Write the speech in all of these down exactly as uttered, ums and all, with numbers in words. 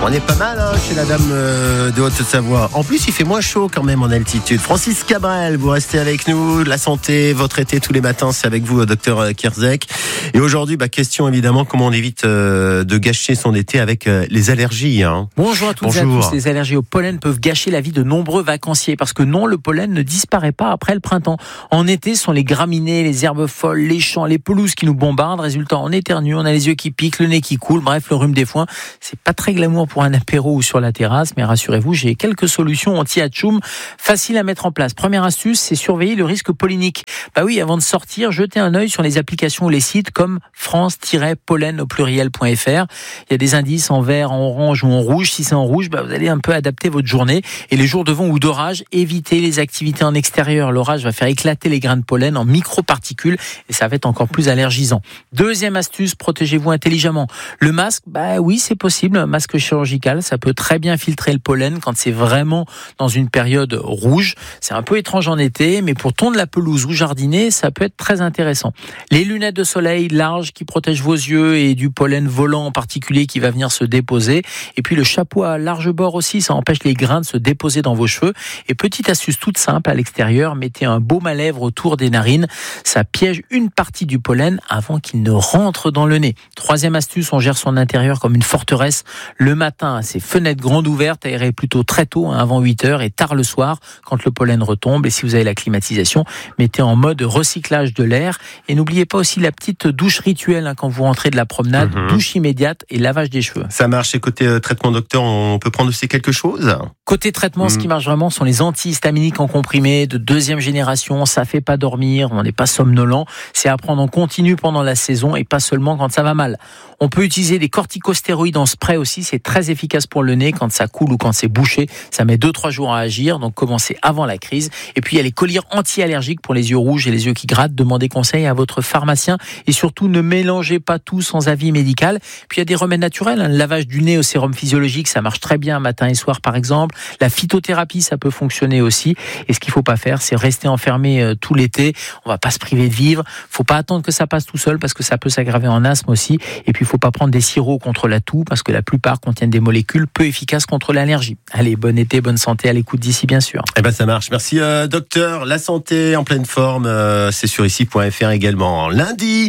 On est pas mal hein, chez la dame euh, de Haute-Savoie. En plus, il fait moins chaud quand même en altitude. Francis Cabrel, vous restez avec nous. La santé, votre été tous les matins, c'est avec vous, docteur Kierzek. Et aujourd'hui, bah, question évidemment, comment on évite euh, de gâcher son été avec euh, les allergies. Hein. Bonjour à toutes Bonjour. et à tous. Les allergies au pollen peuvent gâcher la vie de nombreux vacanciers. Parce que non, le pollen ne disparaît pas après le printemps. En été, ce sont les graminées, les herbes folles, les champs, les pelouses qui nous bombardent. Résultat, on éternue, on a les yeux qui piquent, le nez qui coule. Bref, le rhume des foins. C'est pas très glamour pour un apéro ou sur la terrasse, mais rassurez-vous, j'ai quelques solutions anti-atchoum faciles à mettre en place. Première astuce, c'est surveiller le risque pollinique. Bah oui, avant de sortir, jetez un œil sur les applications ou les sites comme france-pollen au pluriel.fr. Il y a des indices en vert, en orange ou en rouge. Si c'est en rouge, bah vous allez un peu adapter votre journée. Et les jours de vent ou d'orage, évitez les activités en extérieur. L'orage va faire éclater les grains de pollen en microparticules et ça va être encore plus allergisant. Deuxième astuce, protégez-vous intelligemment. Le masque, bah oui, c'est possible. Un masque chirurgical, ça peut très bien filtrer le pollen quand c'est vraiment dans une période rouge. C'est un peu étrange en été, mais pour tondre la pelouse ou jardiner, ça peut être très intéressant. Les lunettes de soleil larges qui protègent vos yeux et du pollen volant en particulier qui va venir se déposer. Et puis le chapeau à large bord aussi, ça empêche les grains de se déposer dans vos cheveux. Et petite astuce toute simple à l'extérieur, mettez un baume à lèvres autour des narines. Ça piège une partie du pollen avant qu'il ne rentre dans le nez. Troisième astuce, on gère son intérieur comme une forteresse. Le matin, ses fenêtres grandes ouvertes, aérez plutôt très tôt, hein, avant huit heures, et tard le soir, quand le pollen retombe. Et si vous avez la climatisation, mettez en mode recyclage de l'air. Et n'oubliez pas aussi la petite douche rituelle hein, quand vous rentrez de la promenade, mmh. douche immédiate et lavage des cheveux. Ça marche. Et côté euh, traitement, docteur, on peut prendre aussi quelque chose ? Côté traitement, mmh. ce qui marche vraiment sont les antihistaminiques en comprimé de deuxième génération. Ça fait pas dormir, on n'est pas somnolent. C'est à prendre en continu pendant la saison et pas seulement quand ça va mal. On peut utiliser des corticostéroïdes en spray aussi, c'est très efficace pour le nez quand ça coule ou quand c'est bouché. Ça met deux trois jours à agir, donc commencez avant la crise. Et puis il y a les collyres anti-allergiques pour les yeux rouges et les yeux qui grattent. Demandez conseil à votre pharmacien et surtout ne mélangez pas tout sans avis médical. Puis il y a des remèdes naturels, hein. Le lavage du nez au sérum physiologique, ça marche très bien matin et soir par exemple. La phytothérapie, ça peut fonctionner aussi. Et ce qu'il faut pas faire, c'est rester enfermé euh, tout l'été. On va pas se priver de vivre. Faut pas attendre que ça passe tout seul parce que ça peut s'aggraver en asthme aussi. Et puis il faut pas prendre des sirops contre la toux parce que la plupart contiennent des molécules peu efficaces contre l'allergie. Allez, bon été, bonne santé à l'écoute d'ici bien sûr. Eh ben ça marche. Merci euh, docteur. La santé en pleine forme, euh, c'est sur ici point f r également. Lundi,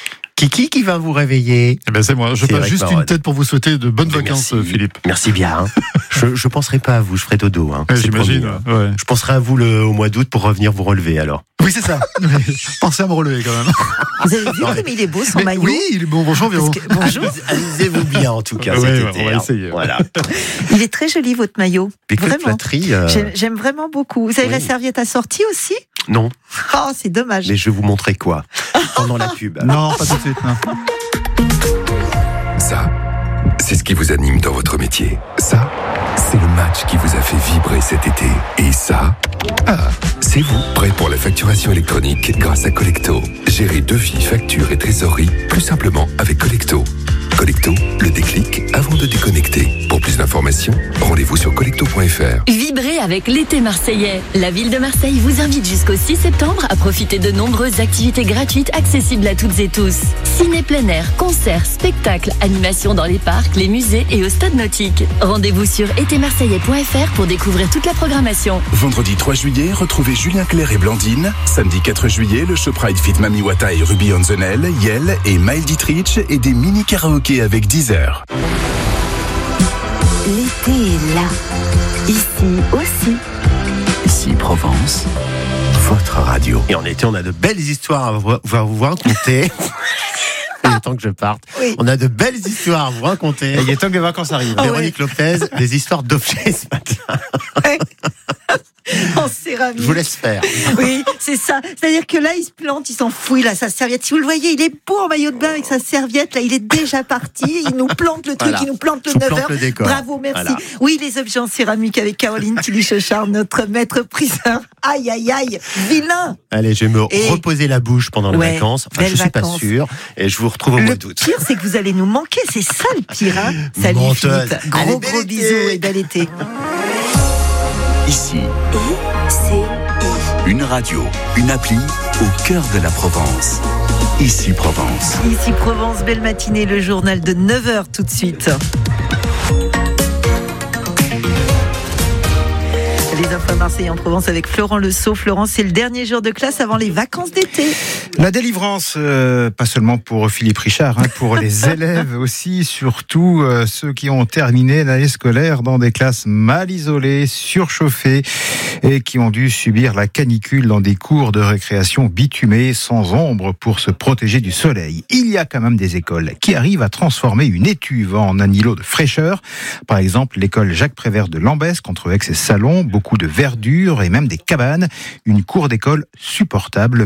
Kiki qui va vous réveiller. Eh ben c'est moi. Je c'est passe juste une tête pour vous souhaiter de bonnes Mais vacances, merci. Philippe. Merci bien. Hein. je je penserai pas à vous. Je ferai dodo. Hein. Ouais, j'imagine. Ouais. Je penserai à vous le, au mois d'août pour revenir vous relever alors. Oui, c'est ça. Pensez à me relever quand même. Vous avez vu comme il est beau son Mais maillot. Oui, il est bon. Bonjour, Véro. Que, bonjour. Amusez-vous bien en tout cas. Oui, cet ouais, été, on va hein. essayer. Voilà. Il est très joli votre maillot. Écoute, vraiment. Flatterie, euh... J'aime, j'aime vraiment beaucoup. Vous avez oui. la serviette assortie aussi ? Non. Oh, c'est dommage. Mais je vais vous montrer quoi pendant la pub. Non, pas tout de suite. Non. Ça, c'est ce qui vous anime dans votre métier. Ça, c'est le match qui vous a fait vibrer cet été. Et ça, ah, c'est vous, prêt pour la facturation électronique grâce à Collecto. Gérez devis, factures et trésorerie plus simplement avec Collecto. Collecto, le déclic avant de déconnecter. Pour plus d'informations, rendez-vous sur collecto point f r. Vibrez avec l'été marseillais. La ville de Marseille vous invite jusqu'au six septembre à profiter de nombreuses activités gratuites accessibles à toutes et tous. Ciné plein air, concerts, spectacles, animations dans les parcs, les musées et au stade nautique. Rendez-vous sur été marseillais point f r pour découvrir toute la programmation. Vendredi trois juillet, retrouvez Julien Clerc et Blandine. Samedi quatre juillet, le Showpride Fit Mami Wata et Ruby on the Nail, Yel et Maël Dietrich et des mini karaoké avec Deezer. L'été est là. Ici aussi. Ici Provence, votre radio. Et en été, on a de belles histoires à vous, à vous raconter. Il est temps que je parte. Oui. On a de belles histoires à vous raconter. Et il est temps que les vacances arrivent. Oh, Véronique ouais. Lopez, des histoires d'objets ce matin. Ouais. En céramique. Je vous laisse faire. Oui, c'est ça. C'est-à-dire que là, il se plante, il s'enfouit, là, sa serviette. Si vous le voyez, il est beau en maillot de bain avec sa serviette. Là, il est déjà parti. Il nous plante le truc, voilà. Il nous plante le neuf heures. Bravo, merci. Voilà. Oui, les objets en céramique avec Caroline Tilly-Chechard, notre maître priseur. Aïe, aïe, aïe. Vilain. Allez, je vais me et... reposer la bouche pendant les ouais, vacances. Enfin, je suis vacances. Pas sûr. Et je vous retrouve au le mois d'août. Le pire, c'est que vous allez nous manquer. C'est ça le pire, hein. Salut, Menteuse. Philippe. Gros, Allez, gros bisous et bel été. Ici. Et c'est Une radio, une appli au cœur de la Provence. Ici Provence. Ici Provence, belle matinée, le journal de neuf heures tout de suite. Les infos Marseille en Provence avec Florent Le Sceau. Florent, c'est le dernier jour de classe avant les vacances d'été. La délivrance, euh, pas seulement pour Philippe Richard, hein, pour les élèves aussi, surtout euh, ceux qui ont terminé l'année scolaire dans des classes mal isolées, surchauffées et qui ont dû subir la canicule dans des cours de récréation bitumés sans ombre pour se protéger du soleil. Il y a quand même des écoles qui arrivent à transformer une étuve en un îlot de fraîcheur. Par exemple, l'école Jacques Prévert de Lambesc, entre Aix et Salon, beaucoup de verdure et même des cabanes. Une cour d'école supportable.